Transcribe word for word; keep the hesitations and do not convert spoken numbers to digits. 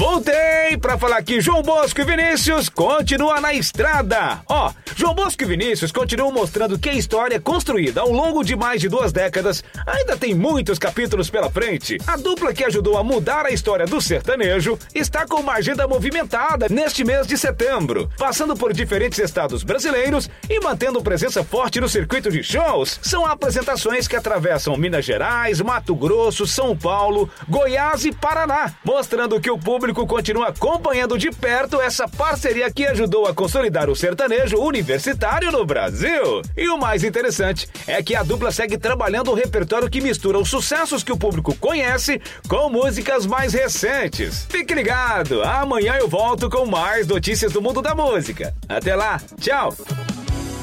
Voltei pra falar que João Bosco e Vinícius continuam na estrada. Ó, João Bosco e Vinícius continuam mostrando que a história construída ao longo de mais de duas décadas ainda tem muitos capítulos pela frente. A dupla que ajudou a mudar a história do sertanejo está com uma agenda movimentada neste mês de setembro, passando por diferentes estados brasileiros e mantendo presença forte no circuito de shows. São apresentações que atravessam Minas Gerais, Mato Grosso, São Paulo, Goiás e Paraná, mostrando que o público continua acompanhando de perto essa parceria que ajudou a consolidar o sertanejo universitário no Brasil. E o mais interessante é que a dupla segue trabalhando um repertório que mistura os sucessos que o público conhece com músicas mais recentes. Fique ligado, amanhã eu volto com mais notícias do mundo da música. Até lá, tchau!